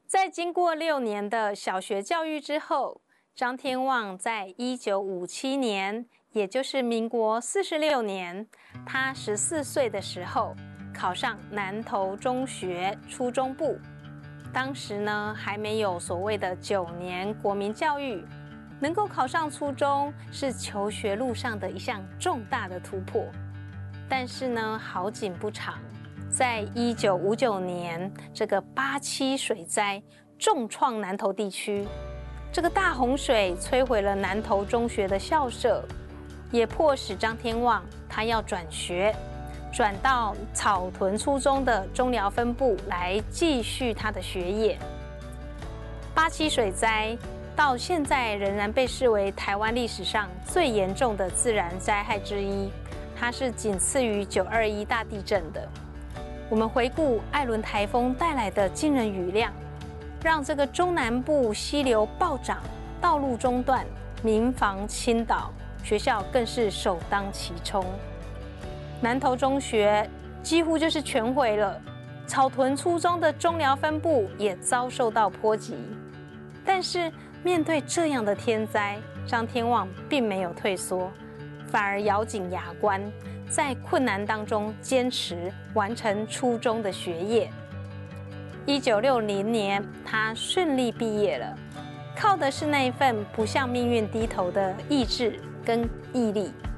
在经过6年的小学教育之后，张天旺在1957年，也就是民国46年，他14岁的时候，考上南投中学初中部。当时呢，还没有所谓的9年国民教育，能够考上初中是求学路上的一项重大的突破。但是呢，好景不长，在1959年，这个87水灾重创南投地区，这个大洪水摧毁了南投中学的校舍，也迫使张天旺他要转学，转到草屯初中的中寮分部来继续他的学业。87水灾到现在仍然被视为台湾历史上最严重的自然灾害之一，它是仅次于921大地震的。我们回顾艾伦台风带来的惊人雨量，让这个中南部溪流暴涨，道路中断，民房倾倒，学校更是首当其冲。南投中学几乎就是全毁了，草屯初中的中寮分部也遭受到波及。但是面对这样的天灾，张天旺并没有退缩，反而咬紧牙关，在困难当中坚持完成初中的学业。1960年，他顺利毕业了，靠的是那一份不向命运低头的意志跟毅力。